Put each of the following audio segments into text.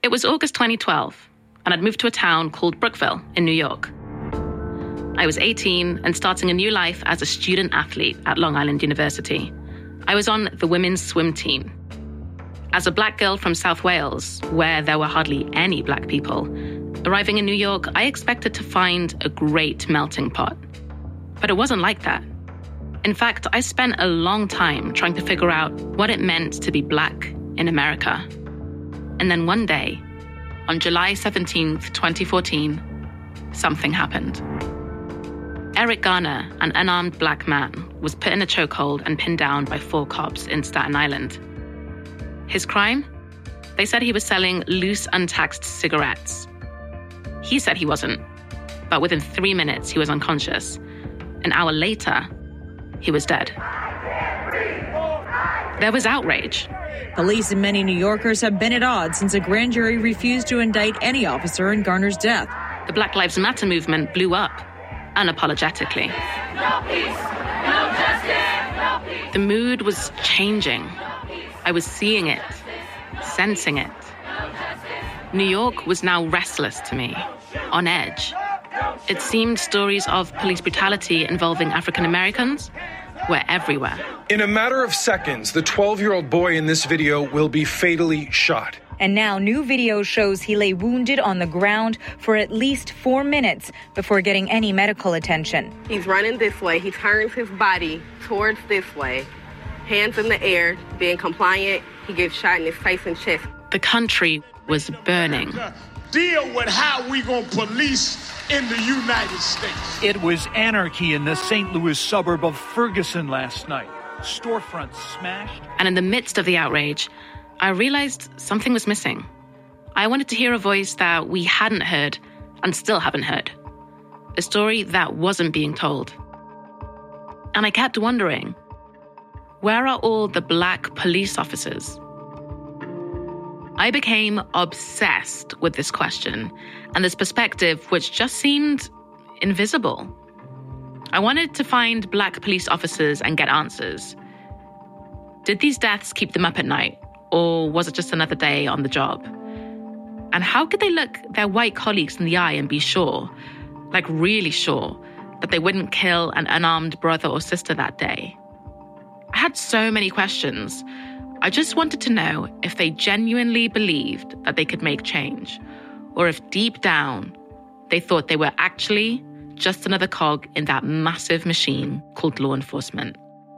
It was August 2012, and I'd moved to a town called Brookville in New York. I was 18 and starting a new life as a student athlete at Long Island University. I was on the women's swim team. As a black girl from South Wales, where there were hardly any black people, arriving in New York, I expected to find a great melting pot. But it wasn't like that. In fact, I spent a long time trying to figure out what it meant to be black in America. And then one day, on July 17th, 2014, something happened. Eric Garner, an unarmed black man, was put in a chokehold and pinned down by 4 cops in Staten Island. His crime? They said he was selling loose, untaxed cigarettes. He said he wasn't, but within 3 minutes, he was unconscious. An hour later, he was dead. There was outrage. Police and many New Yorkers have been at odds since a grand jury refused to indict any officer in Garner's death. The Black Lives Matter movement blew up, unapologetically. No peace, no justice, no peace. The mood was changing. I was seeing it, sensing it. New York was now restless to me, on edge. It seemed stories of police brutality involving African Americans were everywhere. In a matter of seconds, the 12-year-old boy in this video will be fatally shot. And now new video shows he lay wounded on the ground for at least 4 minutes before getting any medical attention. He's running this way. He turns his body towards this way, hands in the air, being compliant. He gets shot in his face and chest. The country was burning. Deal with how we gonna police in the United States. It was anarchy in the St. Louis suburb of Ferguson last night. Storefronts smashed. And in the midst of the outrage, I realized something was missing. I wanted to hear a voice that we hadn't heard and still haven't heard. A story that wasn't being told. And I kept wondering, where are all the black police officers? I became obsessed with this question and this perspective, which just seemed invisible. I wanted to find black police officers and get answers. Did these deaths keep them up at night, or was it just another day on the job? And how could they look their white colleagues in the eye and be sure, like really sure, that they wouldn't kill an unarmed brother or sister that day? I had so many questions. I just wanted to know if they genuinely believed that they could make change, or if deep down they thought they were actually just another cog in that massive machine called law enforcement.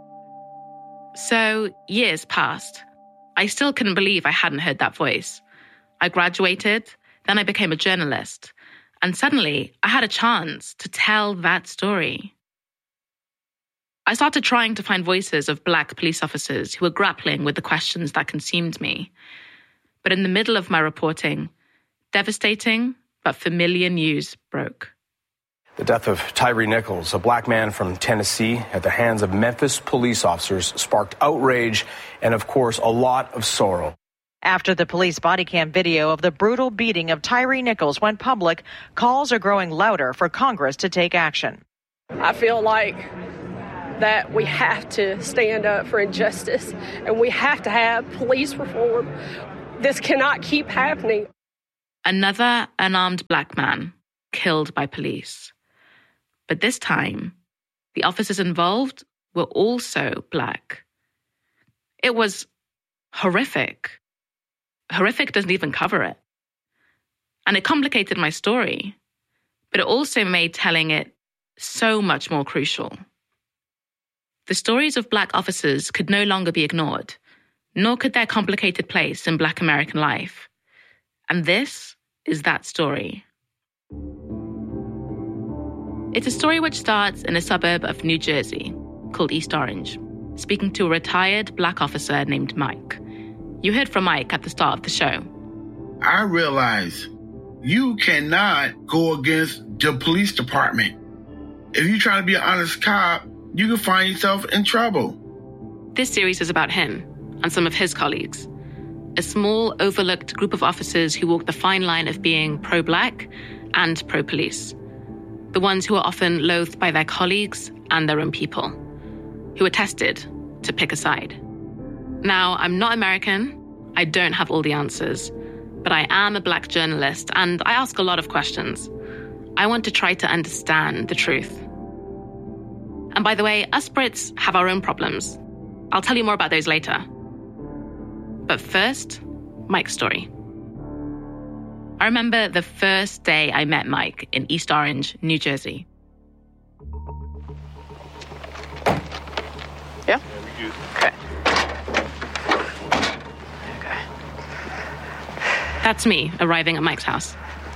So years passed. I still couldn't believe I hadn't heard that voice. I graduated, then I became a journalist, and suddenly I had a chance to tell that story. I started trying to find voices of black police officers who were grappling with the questions that consumed me. But in the middle of my reporting, devastating but familiar news broke. The death of Tyre Nichols, a black man from Tennessee, at the hands of Memphis police officers sparked outrage and, of course, a lot of sorrow. After the police body cam video of the brutal beating of Tyre Nichols went public, calls are growing louder for Congress to take action. I feel like that we have to stand up for injustice and we have to have police reform. This cannot keep happening. Another unarmed black man killed by police. But this time, the officers involved were also black. It was horrific. Horrific doesn't even cover it. And it complicated my story, but it also made telling it so much more crucial. The stories of black officers could no longer be ignored, nor could their complicated place in black American life. And this is that story. It's a story which starts in a suburb of New Jersey called East Orange, speaking to a retired black officer named Mike. You heard from Mike at the start of the show. I realize you cannot go against the police department. If you try to be an honest cop, you can find yourself in trouble. This series is about him and some of his colleagues. A small, overlooked group of officers who walk the fine line of being pro-black and pro-police. The ones who are often loathed by their colleagues and their own people, who are tested to pick a side. Now, I'm not American. I don't have all the answers. but I am a Black journalist and I ask a lot of questions. I want to try to understand the truth. And by the way, us Brits have our own problems. I'll tell you more about those later. But first, Mike's story. I remember the first day I met Mike in East Orange, New Jersey. Yeah? Okay. That's me arriving at Mike's house.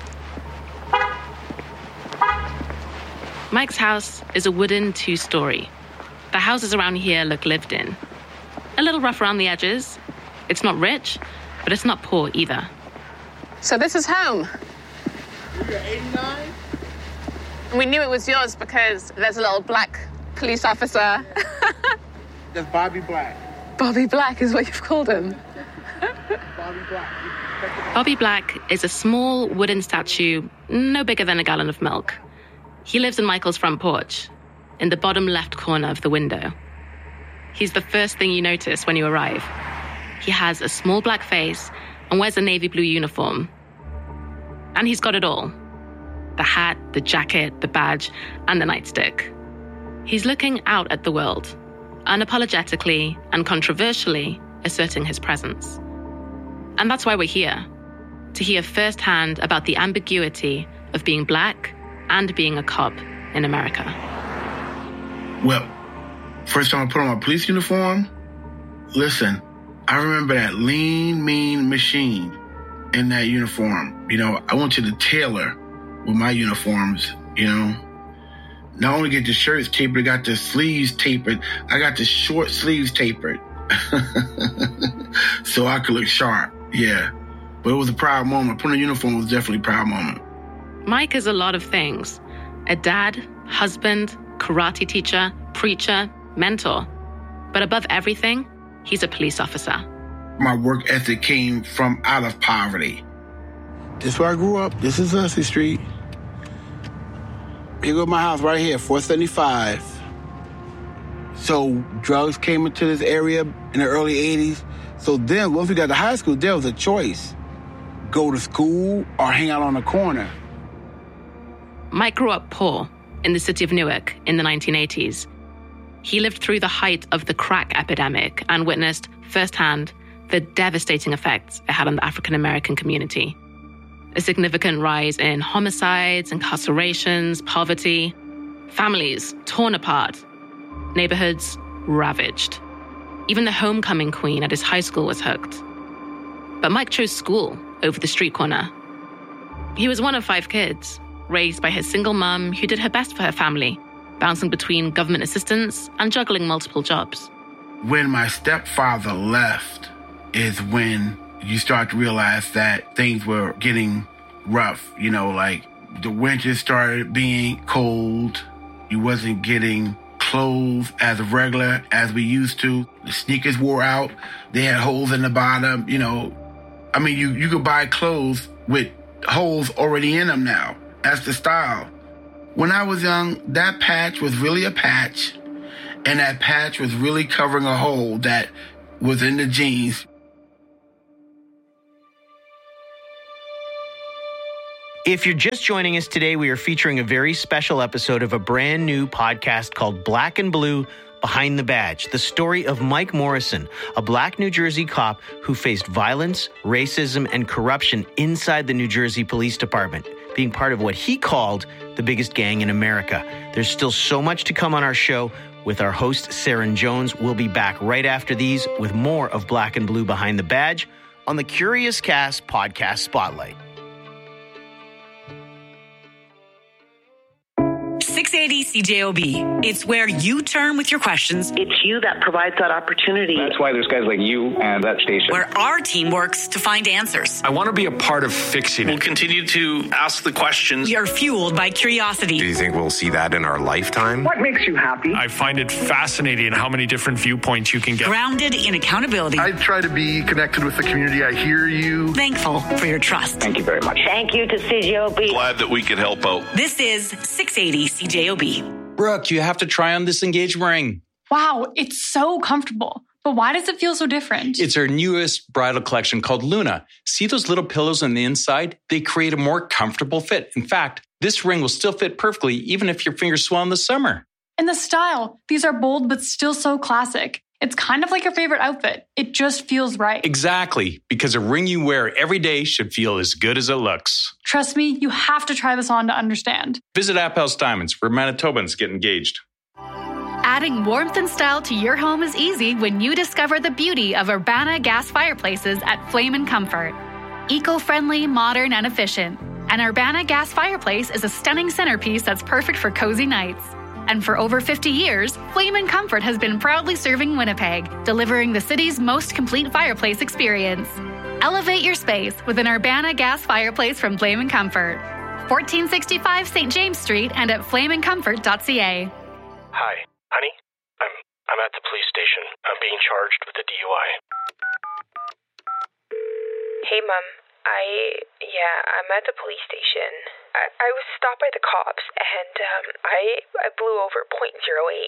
Mike's house is a wooden two-story. The houses around here look lived in. A little rough around the edges. It's not rich, but it's not poor either. So this is home. You're 89? We knew it was yours because there's a little black police officer. That's Bobby Black. Bobby Black is what you've called him. Bobby Black. Bobby Black is a small wooden statue, no bigger than a gallon of milk. He lives in Michael's front porch, in the bottom left corner of the window. He's the first thing you notice when you arrive. He has a small black face and wears a navy blue uniform. And he's got it all. The hat, the jacket, the badge, and the nightstick. He's looking out at the world, unapologetically and controversially asserting his presence. And that's why we're here, to hear firsthand about the ambiguity of being Black and being a cop in America. Well, first time I put on my police uniform, listen, I remember that lean, mean machine in that uniform. You know, I went to the tailor with my uniforms, you know. Not only get the shirts tapered, I got the sleeves tapered. I got the short sleeves tapered so I could look sharp, yeah. But it was a proud moment. Putting a uniform was definitely a proud moment. Mike is a lot of things. A dad, husband, karate teacher, preacher, mentor. But above everything, he's a police officer. My work ethic came from out of poverty. This is where I grew up. This is Hussey Street. Here goes my house right here, 475. So drugs came into this area in the early 80s. So then, once we got to high school, there was a choice. Go to school or hang out on the corner. Mike grew up poor in the city of Newark in the 1980s. He lived through the height of the crack epidemic and witnessed firsthand the devastating effects it had on the African-American community. A significant rise in homicides, incarcerations, poverty, families torn apart, neighborhoods ravaged. Even the homecoming queen at his high school was hooked. But Mike chose school over the street corner. He was one of 5 kids, raised by his single mom who did her best for her family, bouncing between government assistance and juggling multiple jobs. When my stepfather left is when you start to realize that things were getting rough. You know, like the winter started being cold. You wasn't getting clothes as regular as we used to. The sneakers wore out. They had holes in the bottom. You know, I mean, you could buy clothes with holes already in them now. That's the style. When I was young, that patch was really a patch, and that patch was really covering a hole that was in the jeans. If you're just joining us today, we are featuring a very special episode of a brand new podcast called Black and Blue Behind the Badge, the story of Mike Morrison, a Black New Jersey cop who faced violence, racism, and corruption inside the New Jersey Police Department, being part of what he called the biggest gang in America. There's still so much to come on our show with our host, Saren Jones. We'll be back right after these with more of Black and Blue Behind the Badge on the Curious Cast Podcast Spotlight. 680 CJOB. It's where you turn with your questions. It's you that provides that opportunity. That's why there's guys like you and that station. Where our team works to find answers. I want to be a part of fixing it. We'll continue to ask the questions. We are fueled by curiosity. Do you think we'll see that in our lifetime? What makes you happy? I find it fascinating how many different viewpoints you can get. Grounded in accountability. I try to be connected with the community. I hear you. Thankful for your trust. Thank you very much. Thank you to CJOB. Glad that we could help out. This is 680 CJOB. Brooke, you have to try on this engagement ring. Wow, it's so comfortable. But why does it feel so different? It's our newest bridal collection called Luna. See those little pillows on the inside? They create a more comfortable fit. In fact, this ring will still fit perfectly even if your fingers swell in the summer. And the style. These are bold but still so classic. It's kind of like your favorite outfit. It just feels right. Exactly, because a ring you wear every day should feel as good as it looks. Trust me, you have to try this on to understand. Visit Appel's Diamonds, where Manitobans get engaged. Adding warmth and style to your home is easy when you discover the beauty of Urbana gas fireplaces at Flame & Comfort. Eco-friendly, modern, and efficient. An Urbana gas fireplace is a stunning centerpiece that's perfect for cozy nights. And for over 50 years, Flame & Comfort has been proudly serving Winnipeg, delivering the city's most complete fireplace experience. Elevate your space with an Urbana gas fireplace from Flame & Comfort. 1465 St. James Street and at flameandcomfort.ca. Hi, honey. I'm at the police station. I'm being charged with a DUI. Hey, Mom. I'm at the police station. I was stopped by the cops, and I blew over .08.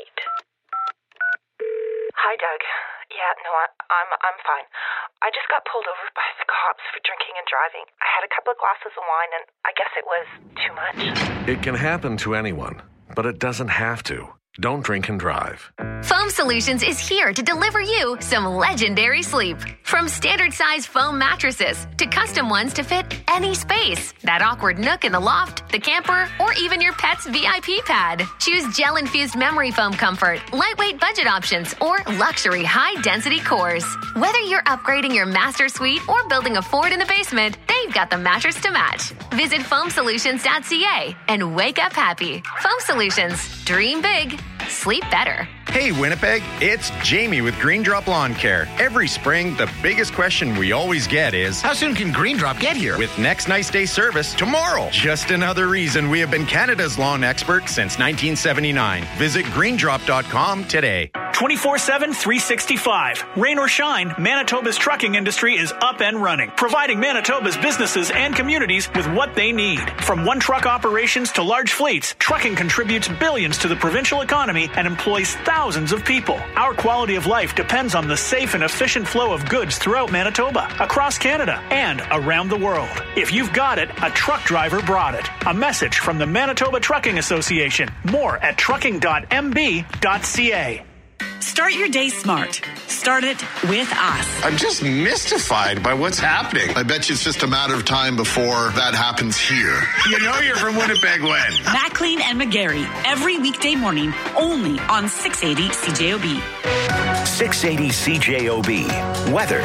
Hi, Doug. Yeah, no, I'm fine. I just got pulled over by the cops for drinking and driving. I had a couple of glasses of wine, and I guess it was too much. It can happen to anyone, but it doesn't have to. Don't drink and drive. Foam Solutions is here to deliver you some legendary sleep. From standard size foam mattresses to custom ones to fit any space, that awkward nook in the loft, the camper, or even your pet's VIP pad. Choose gel-infused memory foam comfort, lightweight budget options, or luxury high-density cores. Whether you're upgrading your master suite or building a fort in the basement, they've got the mattress to match. Visit foamsolutions.ca and wake up happy. Foam Solutions. Dream big. Sleep better. Hey Winnipeg, it's Jamie with Green Drop Lawn Care. Every spring, the biggest question we always get is, how soon can Green Drop get here? With next nice day service tomorrow. Just another reason we have been Canada's lawn expert since 1979. Visit greendrop.com today. 24/7, 365. Rain or shine, Manitoba's trucking industry is up and running, providing Manitoba's businesses and communities with what they need. From one-truck operations to large fleets, trucking contributes billions to the provincial economy and employs thousands of people. Our quality of life depends on the safe and efficient flow of goods throughout Manitoba, across Canada, and around the world. If you've got it, a truck driver brought it. A message from the Manitoba Trucking Association. More at trucking.mb.ca. Start your day smart. Start it with us. I'm just mystified by what's happening. I bet you it's just a matter of time before that happens here. You know you're from Winnipeg when? Maclean and McGarry, every weekday morning, only on 680 CJOB. 680 CJOB. Weather.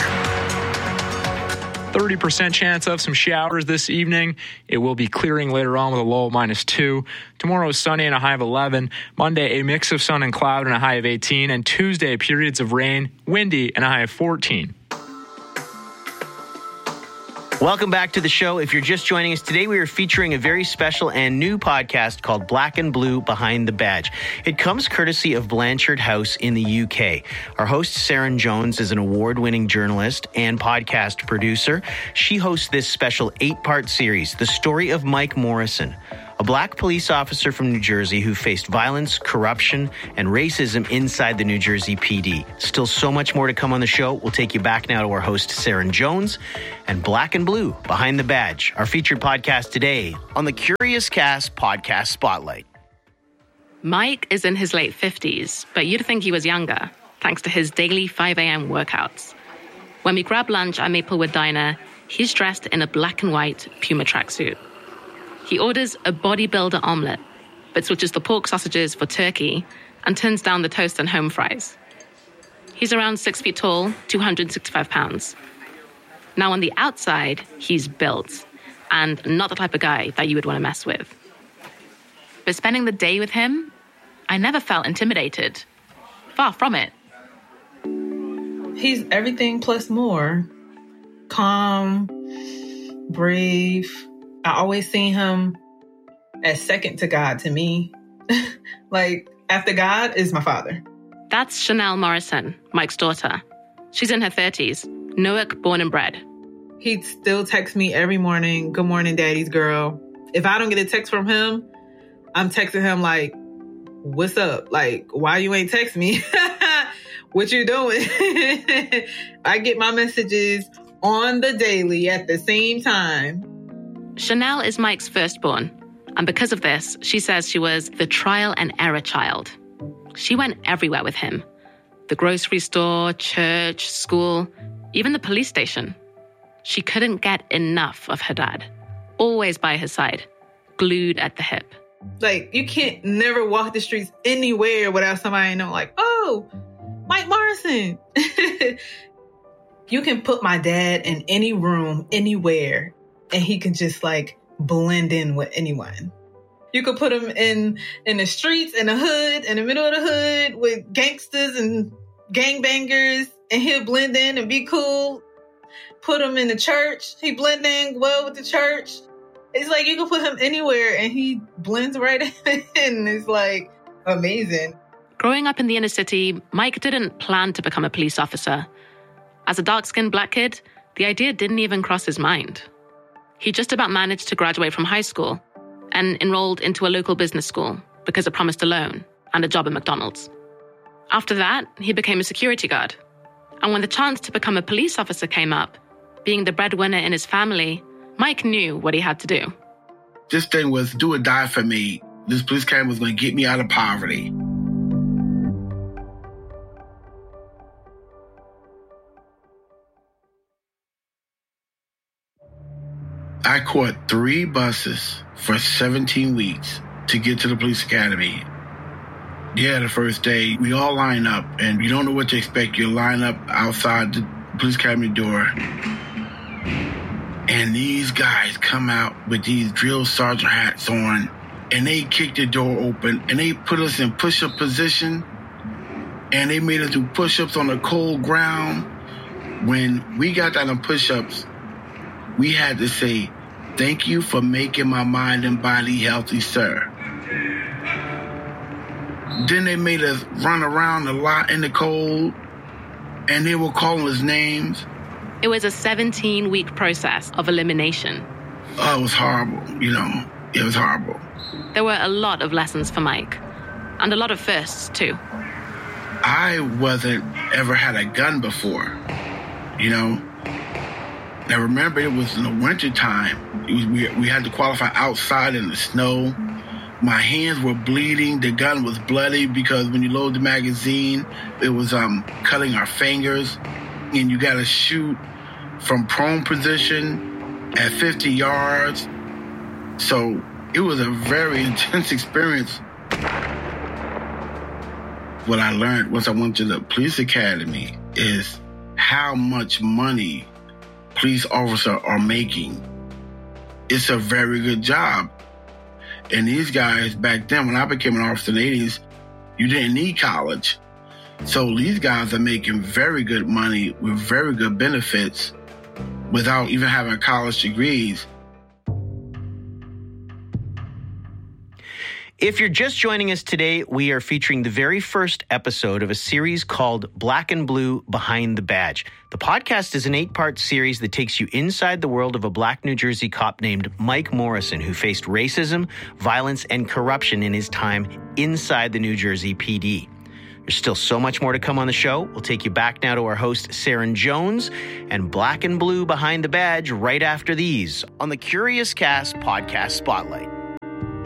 30% chance of some showers this evening. It will be clearing later on with a low of -2. Tomorrow is sunny and a high of 11. Monday, a mix of sun and cloud and a high of 18. And Tuesday, periods of rain, windy and a high of 14. Welcome back to the show. If you're just joining us today, we are featuring a very special and new podcast called Black and Blue Behind the Badge. It comes courtesy of Blanchard House in the UK. Our host, Saren Jones, is an award-winning journalist and podcast producer. She hosts this special 8-part series, The Story of Mike Morrison, a black police officer from New Jersey who faced violence, corruption, and racism inside the New Jersey PD. Still so much more to come on the show. We'll take you back now to our host, Saren Jones, and Black and Blue Behind the Badge, our featured podcast today on the Curious Cast Podcast Spotlight. Mike is in his late 50s, but you'd think he was younger, thanks to his daily 5 a.m. workouts. When we grab lunch at Maplewood Diner, he's dressed in a black and white Puma tracksuit. He orders a bodybuilder omelet, but switches the pork sausages for turkey and turns down the toast and home fries. He's around 6 feet tall, 265 pounds. Now on the outside, he's built and not the type of guy that you would want to mess with. But spending the day with him, I never felt intimidated. Far from it. He's everything plus more. Calm, brave. I always seen him as second to God to me. Like, after God is my father. That's Chanel Morrison, Mike's daughter. She's in her 30s, Newark born and bred. He'd still text me every morning, "Good morning, daddy's girl." If I don't get a text from him, I'm texting him like, "What's up? Like, why you ain't text me?" what you doing? I get my messages on the daily at the same time. Chanel is Mike's firstborn. And because of this, she says she was the trial and error child. She went everywhere with him. The grocery store, church, school, even the police station. She couldn't get enough of her dad. Always by his side, glued at the hip. Like, you can't never walk the streets anywhere without somebody knowing, like, oh, Mike Morrison. You can put my dad in any room, anywhere, and he can just like blend in with anyone. You could put him in the streets, in the hood, in the middle of the hood with gangsters and gangbangers, and he'll blend in and be cool. Put him in the church, he blend in well with the church. It's like you can put him anywhere and he blends right in. It's like amazing. Growing up in the inner city, Mike didn't plan to become a police officer. As a dark-skinned black kid, the idea didn't even cross his mind. He just about managed to graduate from high school and enrolled into a local business school because it promised a loan and a job at McDonald's. After that, he became a security guard. And when the chance to become a police officer came up, being the breadwinner in his family, Mike knew what he had to do. This thing was do or die for me. This police academy was going to get me out of poverty. I caught 3 buses for 17 weeks to get to the police academy. Yeah, the first day, we all line up, and you don't know what to expect. You line up outside the police academy door, and these guys come out with these drill sergeant hats on, and they kick the door open, and they put us in push-up position, and they made us do push-ups on the cold ground. When we got down on push-ups, we had to say, "Thank you for making my mind and body healthy, sir." Then they made us run around a lot in the cold, and they were calling us names. It was a 17-week process of elimination. Oh, it was horrible, It was horrible. There were a lot of lessons for Mike, and a lot of firsts, too. I wasn't ever had a gun before, I remember it was in the wintertime. We had to qualify outside in the snow. My hands were bleeding. The gun was bloody because when you load the magazine, it was cutting our fingers. And you got to shoot from prone position at 50 yards. So it was a very intense experience. What I learned once I went to the police academy is how much money police officers are making. It's a very good job. And these guys back then, when I became an officer in the 80s, you didn't need college. So these guys are making very good money with very good benefits without even having college degrees. If you're just joining us today, we are featuring the very first episode of a series called Black and Blue Behind the Badge. The podcast is an 8-part series that takes you inside the world of a Black New Jersey cop named Mike Morrison, who faced racism, violence, and corruption in his time inside the New Jersey PD. There's still so much more to come on the show. We'll take you back now to our host, Saren Jones, and Black and Blue Behind the Badge right after these on the Curious Cast Podcast Spotlight.